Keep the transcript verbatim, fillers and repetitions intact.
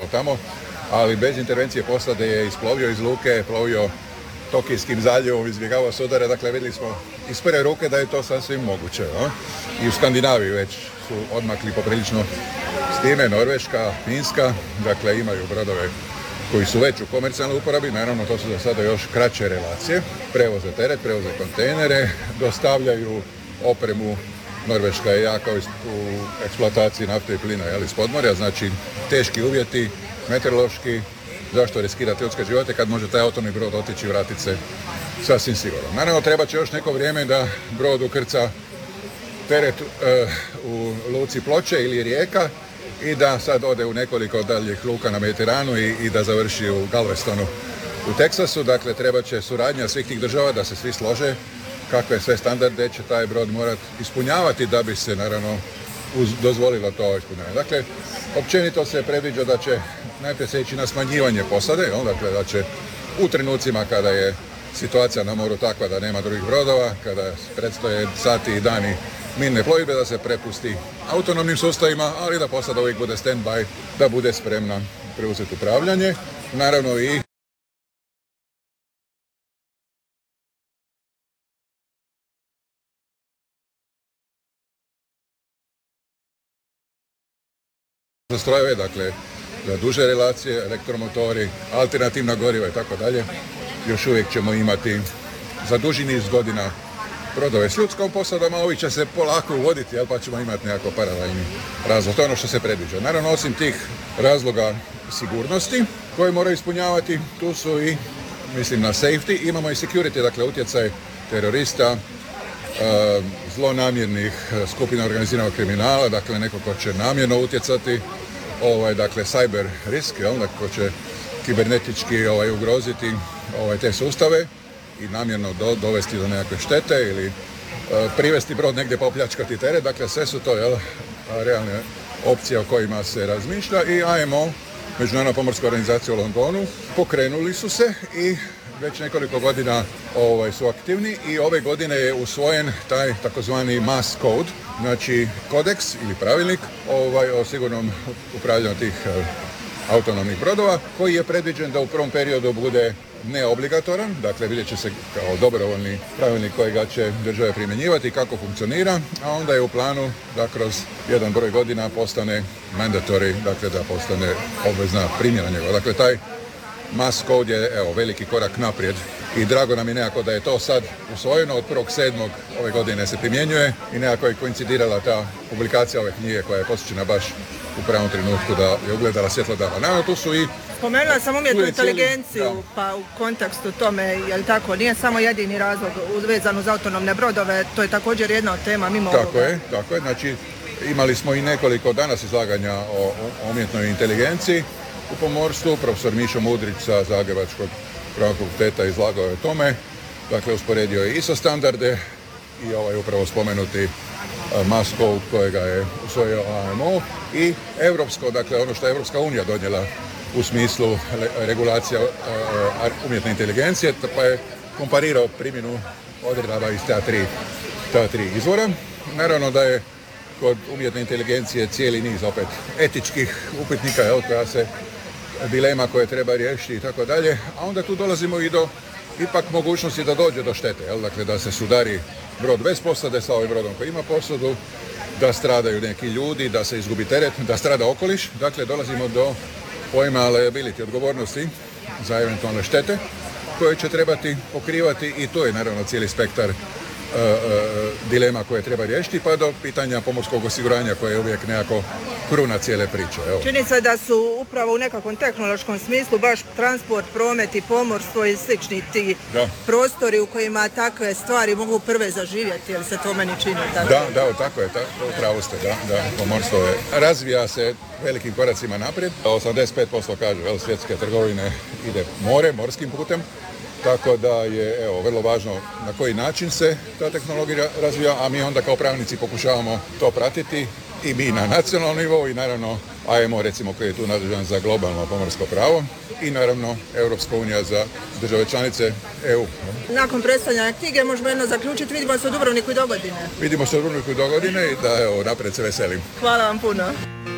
tamo, ali bez intervencije posade je isplovio iz luke, plovio Tokijskim zaljevom, izbjegavao sudare, dakle vidjeli smo iz prve ruke da je to sasvim moguće. No? I u Skandinaviji već su odmakli poprilično s time, Norveška, Finska, dakle imaju brodove koji su već u komercijalnoj uporabi, naravno to su za sada još kraće relacije, prevoze teret, prevoze kontejnere, dostavljaju opremu. Norveška je jaka u eksploataciji nafte i plina iz podmorja, znači teški uvjeti, meteorološki, zašto riskirati ljudske živote kad može taj autonomni brod otići i vratiti se sasvim sigurno. Naravno, treba će još neko vrijeme da brod ukrca teret uh, u luci Ploče ili Rijeka i da sad ode u nekoliko daljih luka na Mediteranu i, i da završi u Galvestonu u Teksasu. Dakle, treba će suradnja svih tih država da se svi slože kakve sve standarde će taj brod morati ispunjavati da bi se naravno uz, dozvolilo to ispunjavanje. Dakle, općenito se predviđa da će najprije se ići na smanjivanje posade, jel? Dakle, da će u trenucima kada je situacija na moru takva da nema drugih brodova, kada predstoje sati i dani mirne plovidbe, da se prepusti autonomnim sustavima, ali da posada uvijek bude stand-by, da bude spremna preuzeti upravljanje. Naravno i za strojeve, dakle, za duže relacije, elektromotori, alternativna goriva i tako dalje. Još uvijek ćemo imati za duži niz godina brodove s ljudskom posadom, a ovi će se polako uvoditi, jel, pa ćemo imati nekako paralelni razlog. To je ono što se predviđa. Naravno, osim tih razloga sigurnosti koje moraju ispunjavati, tu su i, mislim, na safety, imamo i security, dakle, utjecaj terorista, zlonamjernih skupina organiziranog kriminala, dakle neko ko će namjerno utjecati, ovaj, dakle cyber risk, jel, ko će kibernetički ovaj, ugroziti ovaj, te sustave i namjerno do, dovesti do nekakve štete ili uh, privesti brod negdje popljačkati teret, dakle sve su to, jel, realne opcije o kojima se razmišlja i A M O, Međunarodna pomorska organizacija u Londonu, pokrenuli su se i već nekoliko godina ovaj, su aktivni i ove godine je usvojen taj takozvani mass code, znači kodeks ili pravilnik ovaj, o sigurnom upravljanju tih uh, autonomnih brodova, koji je predviđen da u prvom periodu bude neobligatoran, dakle vidjet će se kao dobrovoljni pravilnik kojega će države primjenjivati, kako funkcionira, a onda je u planu da kroz jedan broj godina postane mandatory, dakle da postane obvezna primjena njegova. Dakle, taj mass code je, evo, veliki korak naprijed i drago nam je nekako da je to sad usvojeno. Od prvog sedmog ove godine se primjenjuje i nekako je koincidirala ta publikacija ove knjige koja je posvećena baš u pravom trenutku da je ugledala svjetlo dana. Naravno, tu su i... Spomenula sam umjetnu inteligenciju, cijeli, pa u kontekstu tome, je li tako, nije samo jedini razlog vezan uz autonomne brodove, to je također jedna od tema mimo tako ovoga. Tako je, tako je, znači imali smo i nekoliko danas izlaganja o, o umjetnoj inteligenciji u pomorstvu. Profesor Mišo Mudrić sa Zagrebačkog pravnog fakulteta izlagao je o tome, dakle usporedio je I S O standarde i ovaj upravo spomenuti mass code kojega je usvojio A M O i europsko, dakle ono što je Europska unija donijela u smislu regulacija umjetne inteligencije, pa je komparirao primjenu odredaba iz ta tri, ta tri izvora. Naravno da je kod umjetne inteligencije cijeli niz opet etičkih upitnika, jel, koja se dilema koje treba riješiti i tako dalje, a onda tu dolazimo i do ipak mogućnosti da dođe do štete, jel, dakle da se sudari brod bez posade sa ovim brodom koji ima posadu, da stradaju neki ljudi, da se izgubi teret, da strada okoliš, dakle dolazimo do pojma liability, odgovornosti za eventualne štete koje će trebati pokrivati i to je naravno cijeli spektar Uh, uh, dilema koje treba riješiti, pa do pitanja pomorskog osiguranja koje je uvijek nekako kruna cijele priče. Evo. Čini se da su upravo u nekakvom tehnološkom smislu baš transport, promet i pomorstvo i slični ti da. prostori u kojima takve stvari mogu prve zaživjeti, jer se to meni čini tako. Da, da, tako je, pravo ste, da, da, pomorstvo je, razvija se velikim koracima naprijed, osamdeset pet posto kažu, jel, svjetske trgovine ide more, morskim putem. Tako da je, evo, vrlo važno na koji način se ta tehnologija razvija, a mi onda kao pravnici pokušavamo to pratiti i mi na nacionalnom nivou i naravno A M O, recimo, koji je tu nadležan za globalno pomorsko pravo i naravno Europska unija za države članice E U. Nakon predstavljanja knjige možemo jedno zaključiti, vidimo se u Dubrovniku i dogodine. Vidimo se u Dubrovniku i dogodine i da, evo, naprijed se veselim. Hvala vam puno.